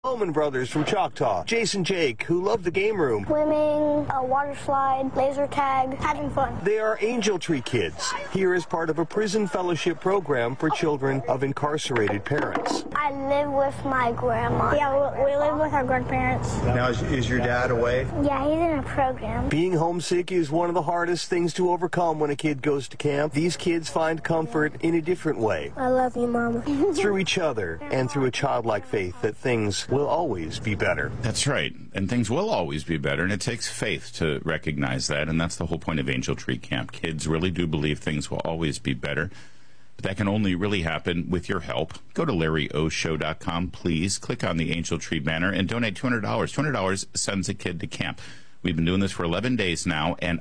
Bowman brothers from Choctaw, Jason Jake, who love the game room. Swimming, a water slide, laser tag, having fun. They are Angel Tree Kids, here as part of a prison fellowship program for children of incarcerated parents. I live with my grandma. Yeah, we live with our grandparents. Now, is your dad away? Yeah, he's in a program. Being homesick is one of the hardest things to overcome when a kid goes to camp. These kids find comfort in a different way. I love you, Mama. Through each other and through a childlike faith that things will always be better. That's right. And things will always be better. And it takes faith to recognize that. And that's the whole point of Angel Tree Camp. Kids really do believe things will always be better. But that can only really happen with your help. Go to LarryOShow.com, please. Click on the Angel Tree banner and donate $200. $200 sends a kid to camp. We've been doing this for 11 days now, and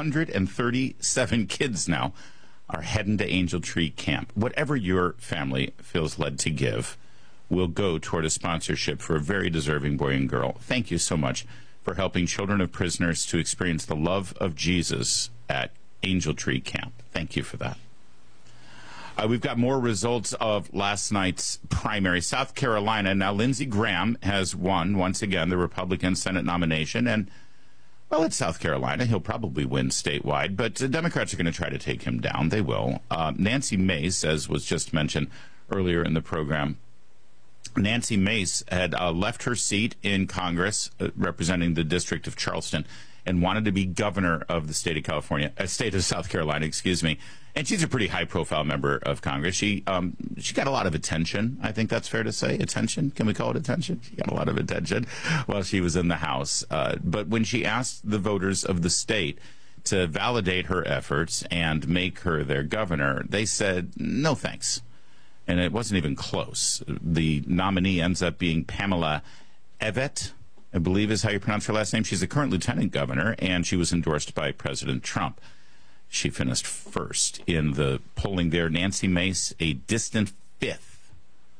137 kids now are heading to Angel Tree Camp. Whatever your family feels led to give will go toward a sponsorship for a very deserving boy and girl. Thank you so much for helping children of prisoners to experience the love of Jesus at Angel Tree Camp. Thank you for that. We've got more results of last night's primary. South Carolina, now Lindsey Graham has won, once again, the Republican Senate nomination. And, well, it's South Carolina. He'll probably win statewide, but the Democrats are going to try to take him down. They will. Nancy Mace, as was just mentioned earlier in the program, Nancy Mace had left her seat in Congress representing the District of Charleston and wanted to be governor of the state of California, state of South Carolina, excuse me. And she's a pretty high-profile member of Congress. She got a lot of attention. I think that's fair to say. Attention? Can we call it attention? She got a lot of attention while she was in the House. But when she asked the voters of the state to validate her efforts and make her their governor, they said, no thanks. And it wasn't even close. The nominee ends up being Pamela Evette, I believe is how you pronounce her last name. She's the current lieutenant governor, and she was endorsed by President Trump. She finished first in the polling there. Nancy Mace, a distant fifth.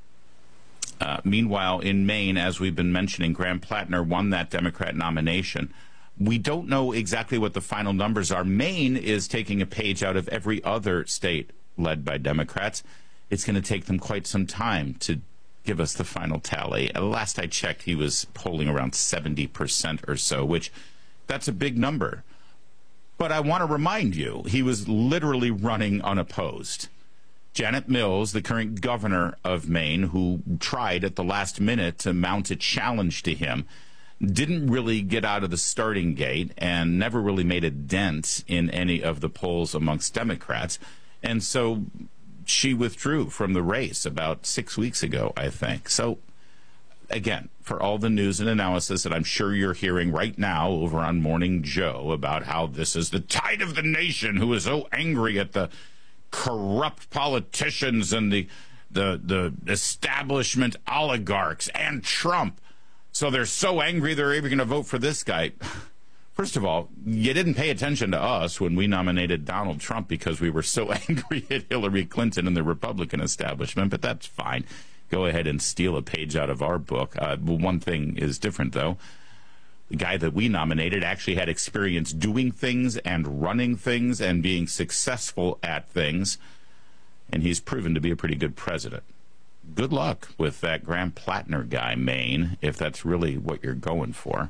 Meanwhile, in Maine, as we've been mentioning, Graham Plattner won that Democrat nomination. We don't know exactly what the final numbers are. Maine is taking a page out of every other state led by Democrats. It's going to take them quite some time to give us the final tally. Last I checked, he was polling around 70% or so, which that's a big number. But I want to remind you, he was literally running unopposed. Janet Mills, the current governor of Maine, who tried at the last minute to mount a challenge to him, didn't really get out of the starting gate and never really made a dent in any of the polls amongst Democrats. And so she withdrew from the race about 6 weeks ago, I think. So, again, for all the news and analysis that I'm sure you're hearing right now over on Morning Joe about how this is the tide of the nation, who is so angry at the corrupt politicians and the establishment oligarchs and Trump. So they're so angry they're even going to vote for this guy. First of all, you didn't pay attention to us when we nominated Donald Trump because we were so angry at Hillary Clinton and the Republican establishment, but that's fine. Go ahead and steal a page out of our book. One thing is different, though. The guy that we nominated actually had experience doing things and running things and being successful at things, and he's proven to be a pretty good president. Good luck with that Graham Plattner guy, Maine, if that's really what you're going for.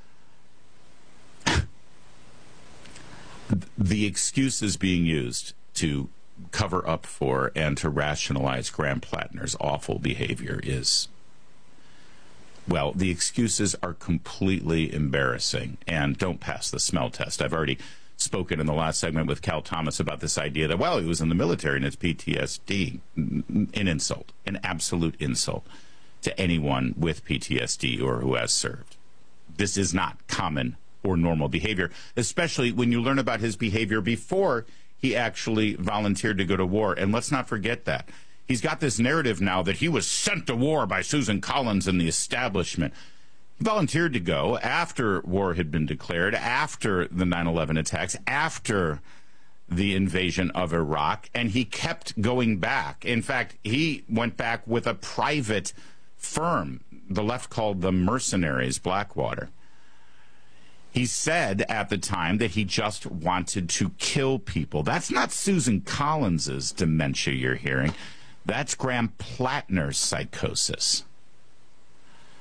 The excuses being used to cover up for and to rationalize Graham Plattner's awful behavior is, well, the excuses are completely embarrassing and don't pass the smell test. I've already spoken in the last segment with Cal Thomas about this idea that, well, he was in the military and it's PTSD. An insult, an absolute insult to anyone with PTSD or who has served. This is not common or normal behavior, especially when you learn about his behavior before he actually volunteered to go to war. And let's not forget that. He's got this narrative now that he was sent to war by Susan Collins and the establishment. He volunteered to go after war had been declared, after the 9/11 attacks, after the invasion of Iraq, and he kept going back. In fact, he went back with a private firm the left called the Mercenaries, Blackwater. He said at the time that he just wanted to kill people. That's not Susan Collins's dementia you're hearing. That's Graham Plattner's psychosis.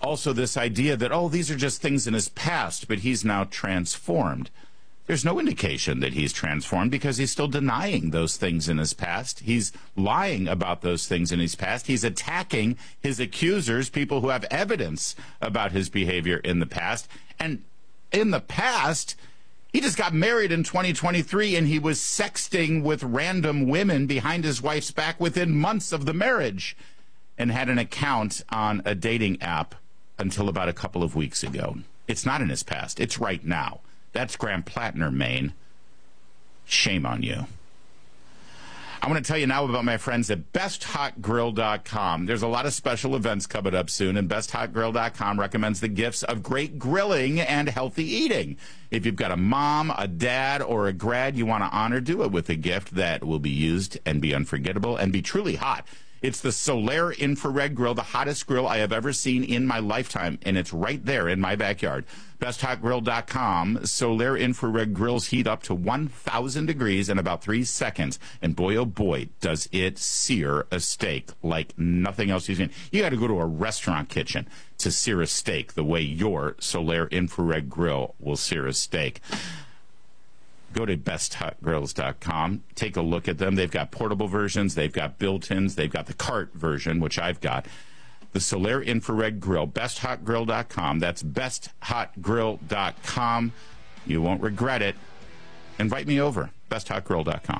Also, this idea that, oh, these are just things in his past, but he's now transformed. There's no indication that he's transformed because he's still denying those things in his past. He's lying about those things in his past. He's attacking his accusers, people who have evidence about his behavior in the past. And in the past, he just got married in 2023, and he was sexting with random women behind his wife's back within months of the marriage, and had an account on a dating app until about a couple of weeks ago. It's not in his past. It's right now. That's Graham Plattner, Maine. Shame on you. I want to tell you now about my friends at BestHotGrill.com. There's a lot of special events coming up soon, and BestHotGrill.com recommends the gifts of great grilling and healthy eating. If you've got a mom, a dad, or a grad you want to honor, do it with a gift that will be used and be unforgettable and be truly hot. It's the Solaire Infrared Grill, the hottest grill I have ever seen in my lifetime, and it's right there in my backyard. BestHotGrill.com. Solaire Infrared Grills heat up to 1,000 degrees in about 3 seconds, and boy, oh boy, does it sear a steak like nothing else you've seen. You got to go to a restaurant kitchen to sear a steak the way your Solaire Infrared Grill will sear a steak. Go to BestHotGrills.com. Take a look at them. They've got portable versions. They've got built-ins. They've got the cart version, which I've got. The Solaire Infrared Grill. BestHotGrill.com. That's BestHotGrill.com. You won't regret it. Invite me over. BestHotGrill.com.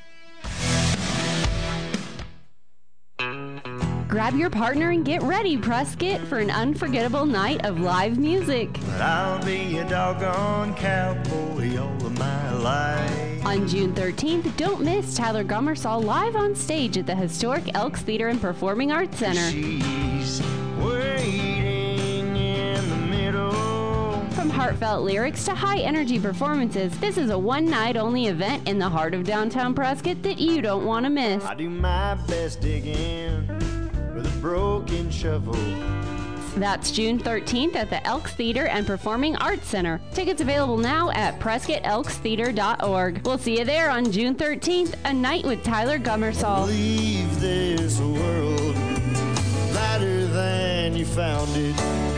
Grab your partner and get ready, Prescott, for an unforgettable night of live music. But I'll be a doggone cowboy all of my life. On June 13th, don't miss Tyler Gummersall live on stage at the historic Elks Theater and Performing Arts Center. She's waiting in the middle. From heartfelt lyrics to high-energy performances, this is a one-night-only event in the heart of downtown Prescott that you don't want to miss. I do my best digging with a broken shovel. That's June 13th at the Elks Theater and Performing Arts Center. Tickets available now at PrescottElksTheater.org. We'll see you there on June 13th, a night with Tyler Gummersall. Leave this world better than you found it.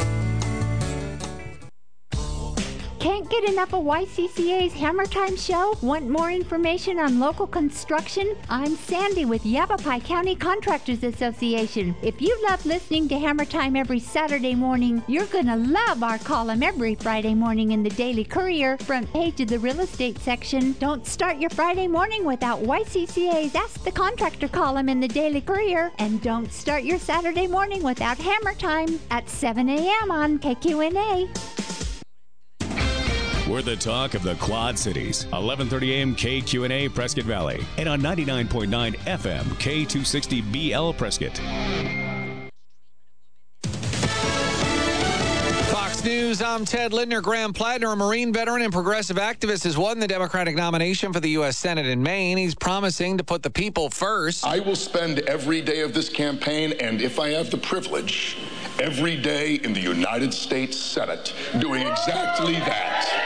Can't get enough of YCCA's Hammer Time show? Want more information on local construction? I'm Sandy with Yavapai County Contractors Association. If you love listening to Hammer Time every Saturday morning, you're going to love our column every Friday morning in the Daily Courier, front page of the real estate section. Don't start your Friday morning without YCCA's Ask the Contractor column in the Daily Courier. And don't start your Saturday morning without Hammer Time at 7 a.m. on KQNA. We're the talk of the Quad Cities. 11:30 a.m. KQNA Prescott Valley. And on 99.9 FM K260BL Prescott. Fox News, I'm Ted Lindner. Graham Plattner, a Marine veteran and progressive activist, has won the Democratic nomination for the U.S. Senate in Maine. He's promising to put the people first. I will spend every day of this campaign, and if I have the privilege, every day in the United States Senate, doing exactly that.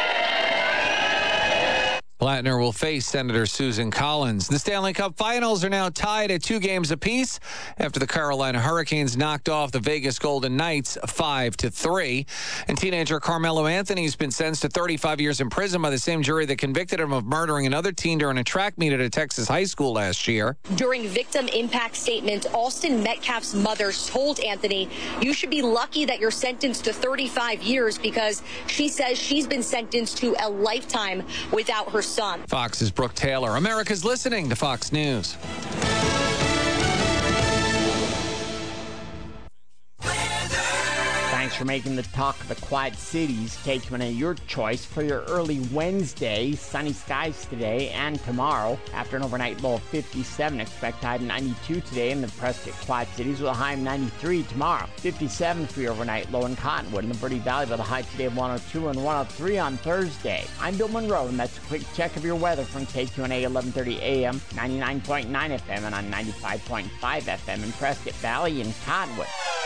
Plattner will face Senator Susan Collins. The Stanley Cup Finals are now tied at 2 games apiece after the Carolina Hurricanes knocked off the Vegas Golden Knights 5-3. And teenager Carmelo Anthony has been sentenced to 35 years in prison by the same jury that convicted him of murdering another teen during a track meet at a Texas high school last year. During victim impact statement, Austin Metcalf's mother told Anthony, "You should be lucky that you're sentenced to 35 years because she says she's been sentenced to a lifetime without her son." Fox's Brooke Taylor. America's listening to Fox News. Thanks for making the talk of the Quad Cities. KQNA, your choice for your early Wednesday. Sunny skies today and tomorrow. After an overnight low of 57, expect high of 92 today in the Prescott Quad Cities with a high of 93 tomorrow. 57 for your overnight low in Cottonwood in the Verde Valley with a high today of 102 and 103 on Thursday. I'm Bill Monroe, and that's a quick check of your weather from KQNA 1130 AM, 99.9 FM, and on 95.5 FM in Prescott Valley and Cottonwood.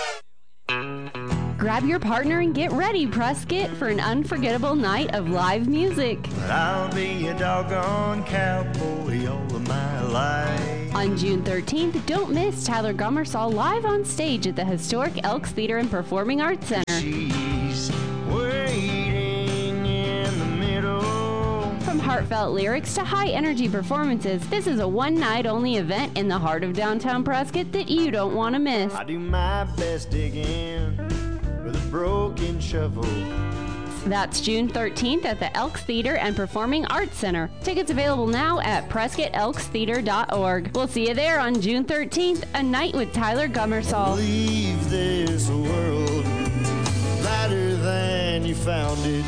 Grab your partner and get ready, Prescott, for an unforgettable night of live music. But I'll be a doggone cowboy all of my life. On June 13th, don't miss Tyler Gummersall live on stage at the historic Elks Theater and Performing Arts Center. She's waiting in the middle. From heartfelt lyrics to high-energy performances, this is a one-night-only event in the heart of downtown Prescott that you don't want to miss. I do my best digging with a broken shovel. That's June 13th at the Elks Theater and Performing Arts Center. Tickets available now at PrescottElksTheater.org. We'll see you there on June 13th, a night with Tyler Gummersall. Leave this world better than you found it.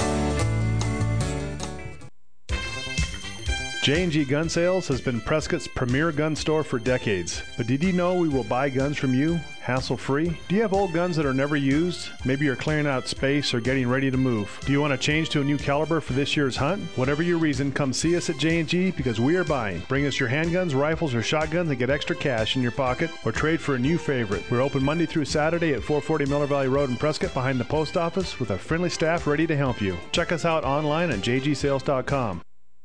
J&G Gun Sales has been Prescott's premier gun store for decades. But did you know we will buy guns from you, hassle-free? Do you have old guns that are never used? Maybe you're clearing out space or getting ready to move. Do you want to change to a new caliber for this year's hunt? Whatever your reason, come see us at J&G because we are buying. Bring us your handguns, rifles, or shotguns and get extra cash in your pocket or trade for a new favorite. We're open Monday through Saturday at 440 Miller Valley Road in Prescott behind the post office with a friendly staff ready to help you. Check us out online at jgsales.com.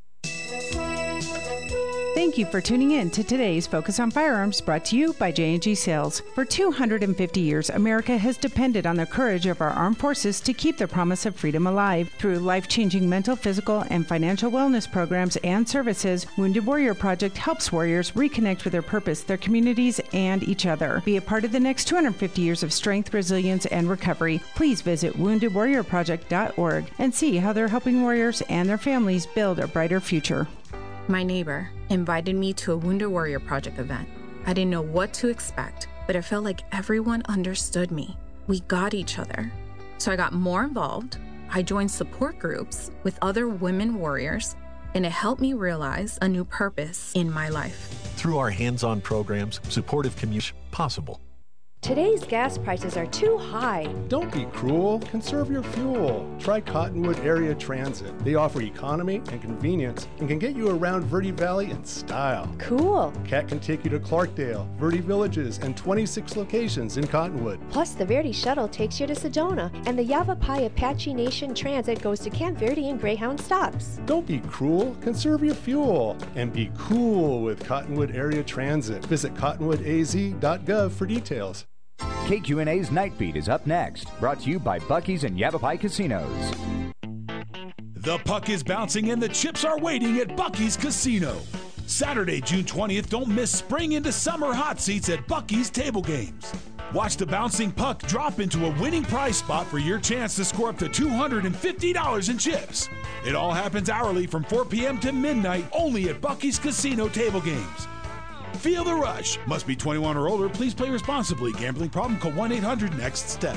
Thank you for tuning in to today's Focus on Firearms, brought to you by J&G Sales. For 250 years, America has depended on the courage of our armed forces to keep the promise of freedom alive. Through life-changing mental, physical, and financial wellness programs and services, Wounded Warrior Project helps warriors reconnect with their purpose, their communities, and each other. Be a part of the next 250 years of strength, resilience, and recovery. Please visit WoundedWarriorProject.org and see how they're helping warriors and their families build a brighter future. My neighbor invited me to a Wounded Warrior Project event. I didn't know what to expect, but it felt like everyone understood me. We got each other. So I got more involved. I joined support groups with other women warriors, and it helped me realize a new purpose in my life. Through our hands-on programs, supportive community possible. Today's gas prices are too high. Don't be cruel. Conserve your fuel. Try Cottonwood Area Transit. They offer economy and convenience and can get you around Verde Valley in style. Cool. CAT can take you to Clarkdale, Verde Villages, and 26 locations in Cottonwood. Plus, the Verde Shuttle takes you to Sedona, and the Yavapai Apache Nation Transit goes to Camp Verde and Greyhound stops. Don't be cruel. Conserve your fuel. And be cool with Cottonwood Area Transit. Visit cottonwoodaz.gov for details. KQNA's Night Beat is up next, brought to you by Buc-ee's and Yavapai Casinos. The puck is bouncing and the chips are waiting at Buc-ee's Casino. Saturday, June 20th, don't miss spring into summer hot seats at Buc-ee's Table Games. Watch the bouncing puck drop into a winning prize spot for your chance to score up to $250 in chips. It all happens hourly from 4 p.m. to midnight only at Buc-ee's Casino Table Games. Feel the rush. Must be 21 or older. Please play responsibly. Gambling problem? Call 1-800-NEXT-STEP.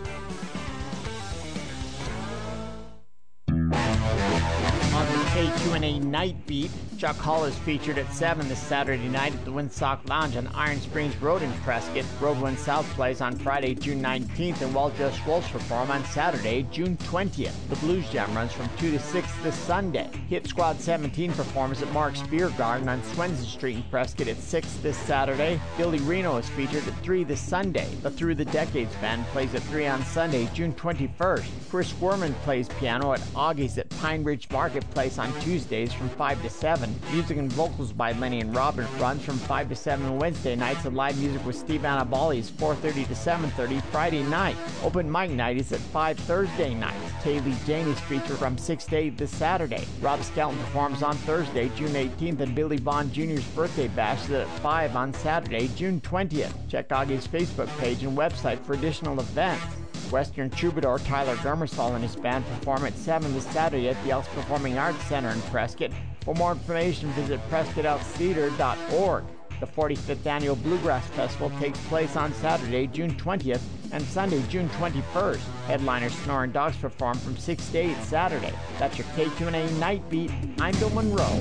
On the KQNA Night Beat, Chuck Hall is featured at 7 this Saturday night at the Windsock Lounge on Iron Springs Road in Prescott. Roadwind South plays on Friday, June 19th, and Walter Schwartz perform on Saturday, June 20th. The Blues Jam runs from 2 to 6 this Sunday. Hit Squad 17 performs at Mark's Beer Garden on Swenson Street in Prescott at 6 this Saturday. Billy Reno is featured at 3 this Sunday. The Through the Decades Band plays at 3 on Sunday, June 21st. Chris Werman plays piano at Augie's at Pine Ridge Marketplace on Tuesdays from 5 to 7. Music and vocals by Lenny and Robin runs from 5 to 7 Wednesday nights, and live music with Steve Annabali is 4:30 to 7:30 Friday night. Open mic night is at 5 Thursday nights. Taylor Jane is featured from 6 to 8 this Saturday. Rob Skelton performs on Thursday, June 18th, and Billy Vaughn Jr.'s birthday bash is at 5 on Saturday, June 20th. Check Augie's Facebook page and website for additional events. Western troubadour Tyler Gummersall and his band perform at 7 this Saturday at the Elks Performing Arts Center in Prescott. For more information, visit PrescottElksTheater.org. The 45th Annual Bluegrass Festival takes place on Saturday, June 20th, and Sunday, June 21st. Headliners Snoring Dogs perform from 6 to 8 Saturday. That's your KQNA Night Beat. I'm Bill Monroe.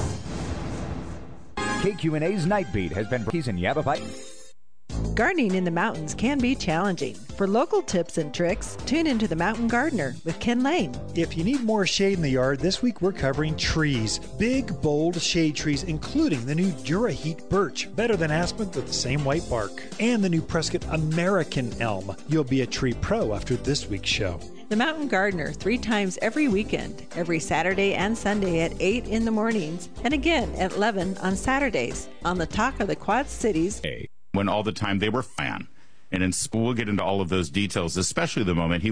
KQNA's Night Beat has been Buc-ee's and Yavapai. Gardening in the mountains can be challenging. For local tips and tricks, tune into The Mountain Gardener with Ken Lane. If you need more shade in the yard, this week we're covering trees. Big, bold shade trees, including the new Duraheat birch, better than aspen with the same white bark, and the new Prescott American elm. You'll be a tree pro after this week's show. The Mountain Gardener 3 times every weekend, every Saturday and Sunday at 8 in the mornings, and again at 11 on Saturdays, on the Talk of the Quad Cities. When all the time they were fan. And we'll get into all of those details, especially the moment he